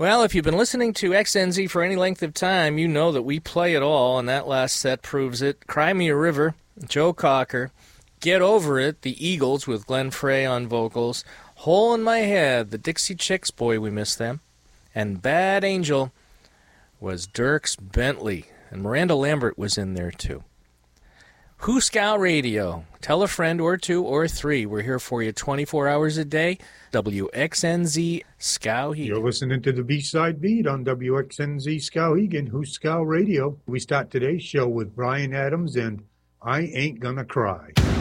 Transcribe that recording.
Well, if you've been listening to XNZ for any length of time, you know that we play it all, and that last set proves it. Cry Me a River, Joe Cocker. Get Over It, the Eagles with Glenn Frey on vocals. Hole in My Head, the Dixie Chicks, boy, we miss them. And Bad Angel was Dierks Bentley, and Miranda Lambert was in there too. Hooskow Radio. Tell a friend or two or three. We're here for you 24 hours a day. WXNZ Skowhegan. You're listening to the B-Side Beat on WXNZ Skowhegan, Hooskow Radio. We start today's show with Bryan Adams and I Ain't Gonna Cry.